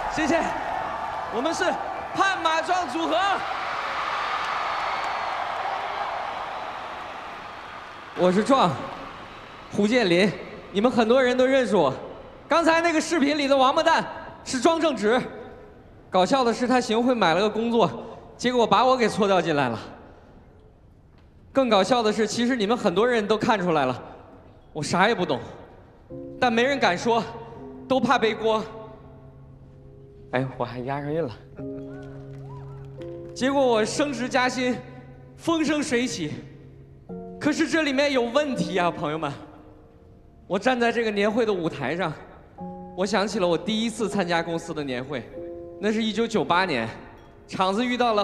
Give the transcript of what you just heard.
谢谢，我们是悍马壮组合。我是壮，胡建林，你们很多人都认识我。刚才那个视频里的王八蛋是庄正直，搞笑的是他行贿买了个工作，结果把我给错调进来了。更搞笑的是，其实你们很多人都看出来了，我啥也不懂，但没人敢说，都怕背锅。哎，我还押上韵了。结果我升职加薪，风生水起。可是这里面有问题啊，朋友们！我站在这个年会的舞台上，我想起了我第一次参加公司的年会，那是1998年，场子遇到了